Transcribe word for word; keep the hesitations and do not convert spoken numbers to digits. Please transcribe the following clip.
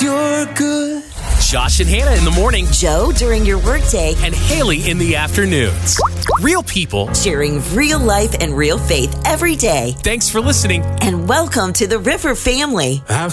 you're good. Josh and Hannah in the morning, Joe during your workday, and Haley in the afternoons. Real people sharing real life and real faith every day. Thanks for listening. And welcome to the River family. I've